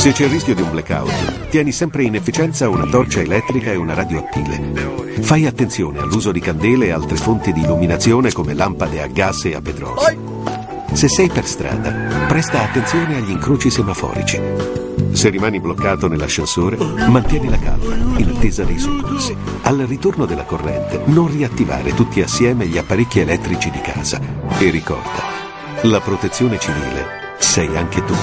Se c'è il rischio di un blackout, tieni sempre in efficienza una torcia elettrica e una radioattile. Fai attenzione all'uso di candele e altre fonti di illuminazione come lampade a gas e a petrolio. Se sei per strada, presta attenzione agli incroci semaforici. Se rimani bloccato nell'ascensore, mantieni la calma in attesa dei soccorsi. Al ritorno della corrente, non riattivare tutti assieme gli apparecchi elettrici di casa. E ricorda, la protezione civile sei anche tu.